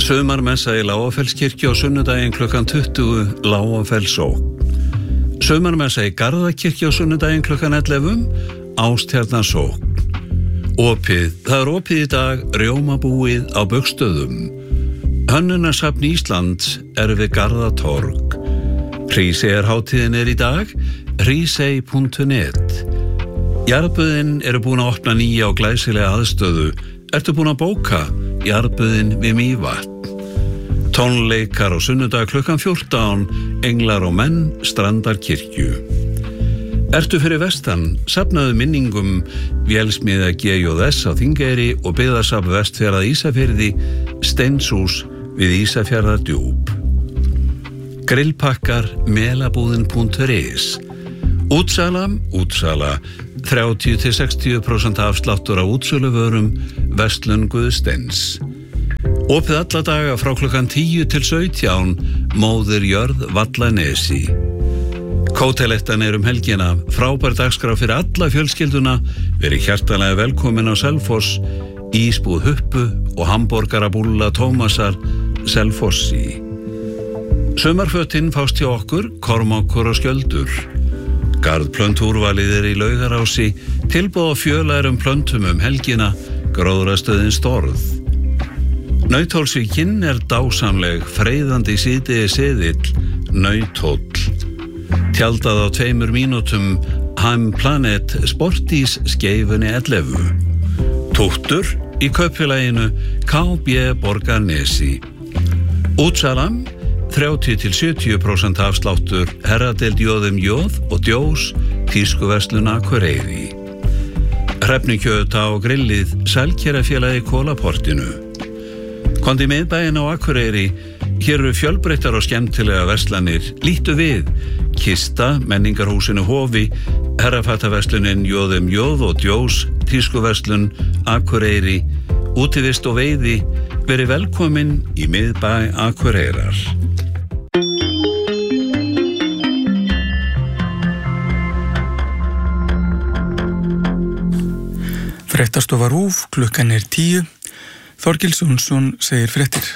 Sumarmessa í Lágafellskirkju á sunnudaginn klukkan 20 Lágafellsókn. Sumarmessa í Garðakirkju á sunnudaginn klukkan 11 Ástjarnarsókn. Það er opið í dag rjómabúið á Baugstöðum. Hönnunarsafn Íslands er við Garðatorg. Hríseyjarhátíðin er í dag, hrísey.net. Jarðböðin eru búin að opna nýja og glæsilega aðstöðu. Ertu búin að bóka Jarðböðin við Mývatn? Tónleikar á sunnudag klukkan 14, Englar og menn, Strandarkirkju. Ertu fyrir vestan, safnaðu minningum Vélsmiðja GJS á Þingeyri og byggðasafn Vestfjarða Ísafirði, Steinshús við Ísafjarðardjúp. Grillpakkar melabúðin.is. Útsala 30-60% afsláttur á útsöluvörum Verslun Guðsteins. Opið alla daga frá klukkan 10 til 17, Móðir jörð Vallanesi. Kótelettan er helgina, frábær dagskrá fyrir alla fjölskylduna, verið hjartanlega velkomin á Selfoss, ísbúð Huppu og hamborgarabúlla Tómasar Selfossi. Sumarfötin fást hjá okkur, Kormákur og Skjöldur. Garðplöntúrvalið er í Laugarási, tilboð á fjölærum plöntum helgina, gróðrastöðin Storð. Nauthólsvíkin er dásamleg, freyðandi síðdegi seðill, Nauthóll. Tjaldað á 2 mínútum, Heim Planet Sportís skeifunni 11. Túttur í kaupfélaginu KB Borgarnesi. Útsalam 30-70% afsláttur herradeild Jóðum Jóð og Djós Tískuverslun Akureyri. Hrefnukjöta og grillið Sælkerafélagi Kólaportinu. Kondi miðbæinn á Akureyri, hér eru fjölbreyttar og skemmtilega verslanir. Líttu við, Kista, menningarhúsinu Hofi, herrafattaverslunin Jóðum Jóð og Djós Tískuverslun Akureyri, útivist og veiði. Verið velkomin í miðbæ Akureyrar. Fréttastofa RÚV, klukkan er 10. Þorkils Jónsson segir fréttir.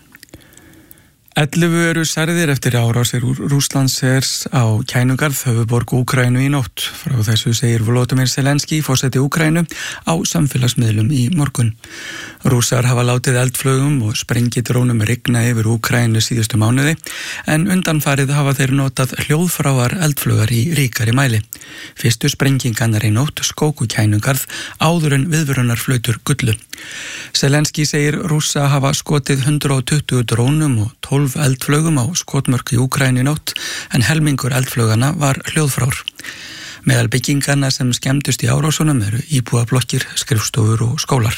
11 eru særðir eftir árásir Rússlandshers á Kænugarð, höfuðborg Úkraínu í nótt. Frá þessu segir Volodymyr Zelenský, forseti Úkraínu, á samfélagsmiðlum í morgun. Rússar hafa látið eldflugum og sprengidrónum rigna yfir Úkraínu síðustu mánuði, en undanfarið hafa þeir notað hljóðfráar eldflugar í ríkari mæli. Fyrstu sprengingarnar í nótt skóku Kænugarð áður en viðvörunarflautur gullu. Zelenský segir Rússa hafa skotið 120 drónum og 12 eldflugum á skotmörk í Úkraínu í nótt, en helmingur eldflugana var hljóðfrár. Meðal byggingarna sem skemmdust í árásunum eru íbúðablokkir, skrifstofur og skólar.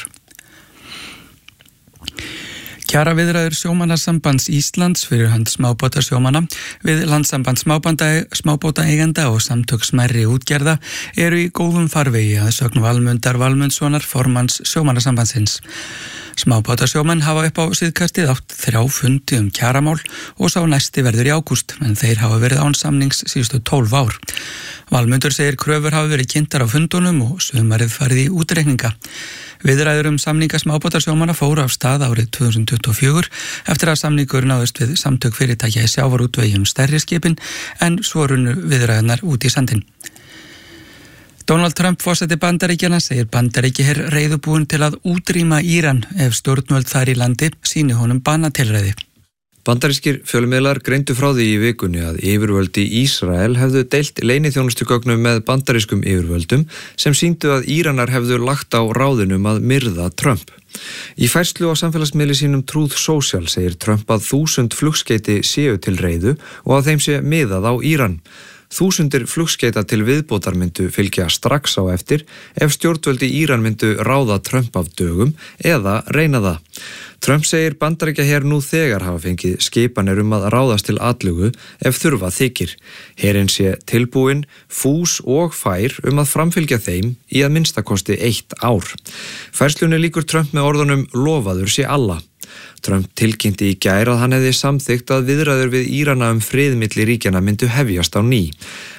Kjaraviðræður Sjómannasambands Íslands fyrir hönd smábátasjómanna við Landssamband smábátaeigenda og samtök smærri útgerða eru í góðum farvegi að sögn Valmundar Valmundssonar, formanns Sjómannasambandsins. Smábátasjómenn hafa upp á síðkastið átt 3 fundi kjaramál og sá næsti verður í ágúst, en þeir hafa verið án samnings síðustu 12 ár. Valmundur segir kröfur hafa verið kynntar á fundunum og sumarið farið í útreikninga. Viðræður samninga smábátasjómanna fóru af stað árið 2024 eftir að samningur náðist við samtök fyrirtækja í sjávarútvegi stærri skipin, en svo runnu viðræðunar út í sandinn. Donald Trump, forseti Bandaríkjanna, segir Bandaríkjaher reiðubúin til að útrýma Íran ef stjórnvöld þar í landi sýni honum banatilræði. Bandarískir fjölmiðlar greindu frá því í vikunni að yfirvöld í Ísrael hefðu deilt leyniþjónustugögnum með bandarískum yfirvöldum sem sýndu að Íranar hefðu lagt á ráðinum að myrða Trump. Í færslu á samfélagsmiðli sínum Truth Social segir Trump að 1000 flugskeyti séu til reiðu og að þeim sé miðað á Íran. 1000 flugskeita til viðbótar myndu fylgja strax á eftir ef stjórnvöld í Íran myndu ráða Trump af dögum eða reyna það. Trump segir Bandaríkjaher nú þegar hafa fengið skipanir að ráðast til atlögu ef þurfa þykir. Herinn sé tilbúinn, fús og fær að framfylgja þeim í að minnstakosti 1 ár. Færslunni lýkur Trump með orðunum lofaður sé alla. Trump tilkynnti í gær að hann hefði samþykkt að viðræður við Írana frið milli ríkjanna myndu hefjast á ný.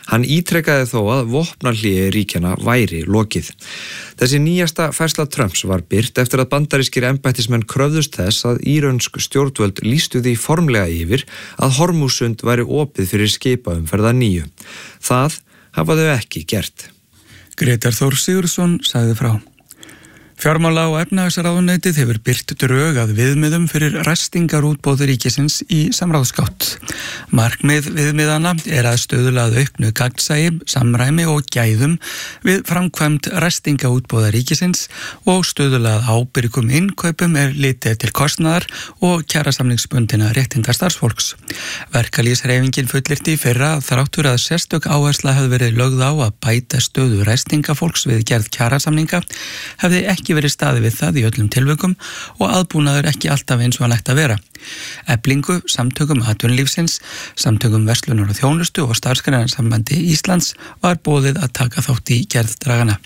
Hann ítrekkaði þó að vopnahléi ríkjanna væri lokið. Þessi nýjasta færsla Trumps var birt eftir að bandarískir embættismenn kröfðust þess að írönsk stjórnvöld lýstu því formlega yfir að Hormúzsund væri opið fyrir skipaumferð að nýju. Það hafa þau ekki gert. Grétar Þór Sigurðsson sagði frá. Fjármála- og efnahagsráðuneytið hefur birt drög að viðmiðum fyrir ræstingarútboð ríkisins í samráðsgátt. Markmið viðmiðana að stuðla að auknu gagnsæi, samræmi og gæðum við framkvæmd ræstingaútboða ríkisins og stuðla að ábyrgum innkaupum litið til kostnaðar og kjarasamningsbundinna réttinda starfsfólks. Verkalýðshreyfingin fullyrti í fyrra að þráttur að sérstök áhersla hefði verið lögð á að bæta stöðu ræstingafólks við gerð kjarasamninga hefði ekki verið staðið við það í öllum tilvikum og aðbúnaður ekki alltaf eins og hann ætti að vera. Eflingu, samtökum atvinnulífsins, samtökum verslunar og þjónustu og Starfsgreinasambandi Íslands var boðið að taka þátt í gerð dragana.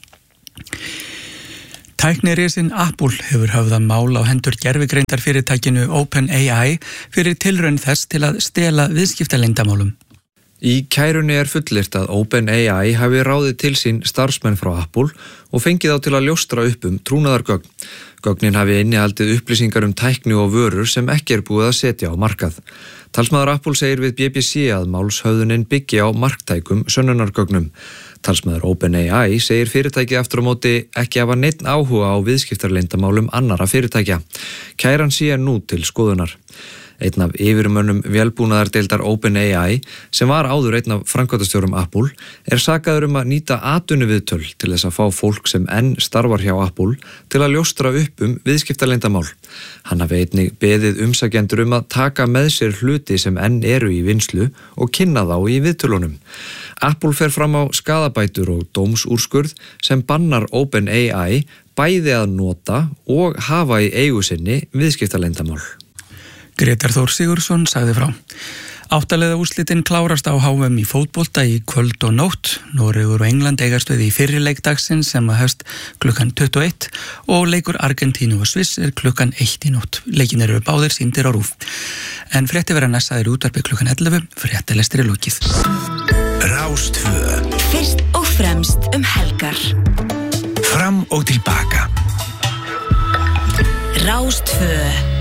Tæknirisinn Apple hefur höfðað mál á hendur gervigreindarfyrirtækinu OpenAI fyrir tilraun þess til að stela viðskiptaleyndarmálum. Í kærunni fullyrt að OpenAI hafi ráðið til sín starfsmenn frá Apple og fengið þá til að ljóstra upp trúnaðargögn. Gögnin hafi innihaldið upplýsingar tækni og vörur sem ekki búið að setja á markað. Talsmaður Apple segir við BBC að málshöfðunin byggi á marktækum sönnunargögnum. Talsmaður OpenAI segir fyrirtækið aftur á móti ekki hafa neinn áhuga á viðskiptarleyndamálum annarra fyrirtækja. Kæran sé nú til skoðunar. Einn af yfirmönnum vélbúnaðardeildar OpenAI, sem var áður einn af framkvæmdastjórum Apple, sakaður að nýta atvinnuviðtöl til þess að fá fólk sem enn starfar hjá Apple til að ljóstra upp viðskiptaleyndarmál. Hann hafi einnig beðið umsækjendur að taka með sér hluti sem enn eru í vinnslu og kynna þá í viðtölunum. Apple fer fram á skaðabætur og dómsúrskurð sem bannar OpenAI bæði að nota og hafa í eigu sinni viðskiptaleyndarmál. Grétar Þór Sigurðsson sagði frá. 8 liða úrslitin klárast á HM í fótbolta í kvöld og nótt. Noregur og England eigast við í fyrri leik dagsins sem hefst klukkan 21 og leikur Argentínu og Sviss klukkan 1 í nótt. Leikin eru báðir sýndir á RÚV. En fréttir verða næstaðir í útvarpi klukkan 11, fréttalestri lokið. Rás 2. Fyrst og fremst helgar. Fram og tilbaka. Rás 2.